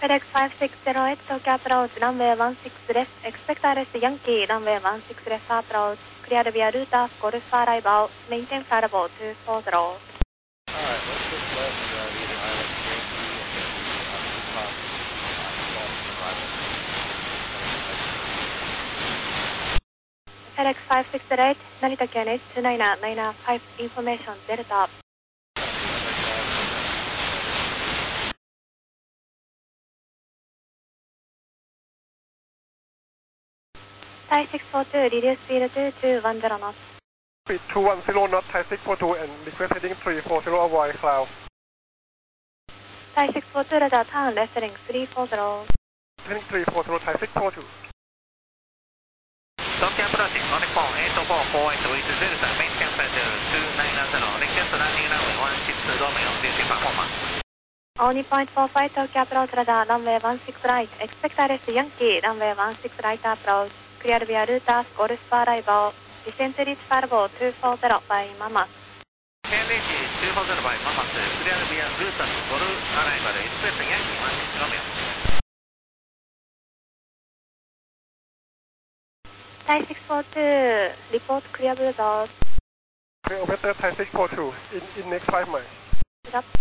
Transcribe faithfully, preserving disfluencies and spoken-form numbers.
エルエックスごーろくゼロはち 東京アプローチランウェイじゅうろくです。Expect arrest Yankee ランウェイじゅうろくです。アプローチ Clear via Rutas Golf Arrival Maintain Flight two four zero Alright, let's just let uh, lead an island Yankee and then the top エルエックスごーろくゼロはち 成田県 エイチツーナイナーナイナーファイブ Information Delta Thai six four two reduce speed to two one zero knots Speed two one zero knot Thai six four two and request heading three four zero avoid cloud. Thai six four two radar turn left heading three four zero Heading three four zero Thai six four two. Tokyo approaching on the phone eight four four eight with Delta maintain flight two nine zero request landing runway one six domain objective performance. Only point four five Tokyo approach radar runway one six right expect arrest Yankee runway one six right approach clear via Rutas Golf Arrival descent reach Farbo two four zero by Mamas Change two four zero by Mamas clear via Rutas Golf Arrival expect Yankee one six Romeo. Thai six four two report clear blue doors Clear operator Thai six four two in, in next five miles. Yep.